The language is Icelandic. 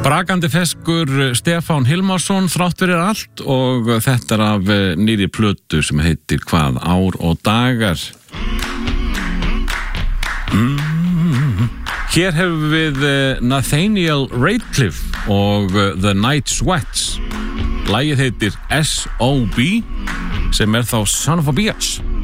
Brakandi feskur Stefán Hilmarsson þrátt fyrir allt og þetta af nýri plötu sem heitir hvað? Ár og dagar. Hér hefur við Nathaniel Ratcliffe og The Night Sweats. Lagið heitir S.O.B. sem þá Son of a Bitch.